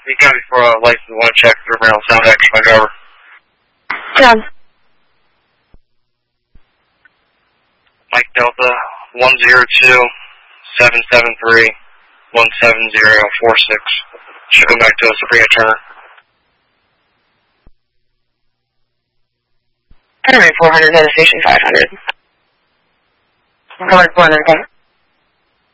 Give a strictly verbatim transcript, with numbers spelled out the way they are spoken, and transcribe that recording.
You got me for a license. I want to check for mail sound X my driver. Yeah. Mike Delta one zero two seven seven three one seven zero four six. Shipping back to Sabrina Turner. Anyway, four hundred, go to station five hundred. I'm going four hundred, okay?